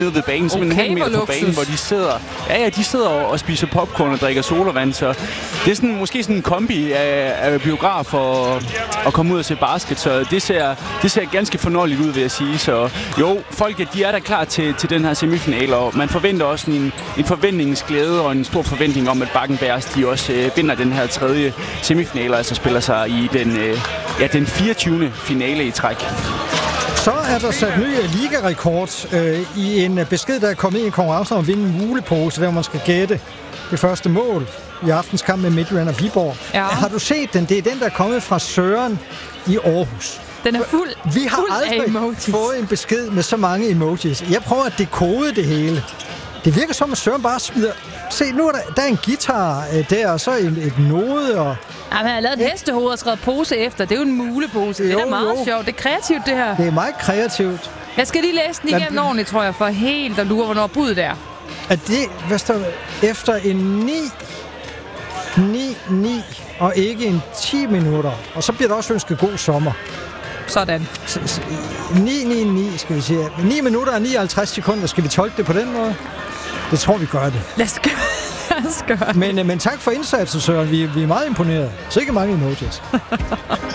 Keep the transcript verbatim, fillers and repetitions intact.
nede ved banen, simpelthen Okay, en halv meter hvor fra banen, luksus. hvor de sidder, ja, ja, de sidder og, og spiser popcorn og drikker sodavand, så det er sådan, måske sådan en kombi af, af biograf og at komme ud og se basket, så det ser, det ser ganske fornøjeligt ud, vil jeg sige. Så jo, folk de er da klar til, til den her semifinal, og man forventer også en, en forventningsglæde og en stor forventning om, at Bakken Bears, de også øh, vinder den her tredje semifinal, og altså spiller sig i den, øh, ja, den fireogtyvende finale i træk. Så er der sat ny ligarekord øh, i en besked, der er kommet ind i konkurrencen om at vinde en mulepose, der man skal gætte det første mål i aftens kamp med Midtjylland og Viborg. Ja. Har du set den? Det er den, der er kommet fra Søren i Aarhus. Den er fuld, Vi har fuld af aldrig emojis. fået en besked med så mange emojis. Jeg prøver at dekode det hele. Det virker som, at Søren bare smider... Se, nu er der, der er en guitar øh, der, og så et, et node, og... Ja, han har lavet et hestehoved og skrevet pose efter. Det er jo en mulepose. Det er Jo, da meget jo. sjovt. Det er kreativt, det her. Det er meget kreativt. Jeg skal lige læse den igennem Lad- ordentligt, tror jeg, for helt at lure, hvornår budet er. At det, hvad står der? Efter en ni, ni, ni og ikke en ti minutter. Og så bliver der også ønsket god sommer. Sådan. S- s- ni, ni, ni, skal vi sige. ni minutter og nioghalvtreds sekunder. Skal vi tolke det på den måde? Det tror vi gør det. Lad os gøre, Lad os gøre. Men, øh, men tak for indsatsen, Søren. Vi, vi er meget imponeret. Så ikke mange emojis.